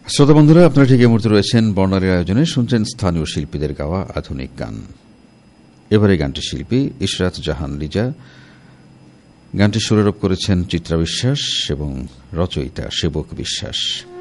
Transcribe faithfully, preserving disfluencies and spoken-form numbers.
শ্রোতা বন্ধুরা, আপনারা ঠিক এই মুহূর্তে রয়েছেন বর্ণালীর আয়োজনে, শুনছেন স্থানীয় শিল্পীদের গাওয়া আধুনিক গান। এবারে গানটি শিল্পী ইশরাত জাহান লিজা, গানটি সুরারোপ করেছেন চিত্রা বিশ্বাস এবং রচয়িতা সেবক বিশ্বাস।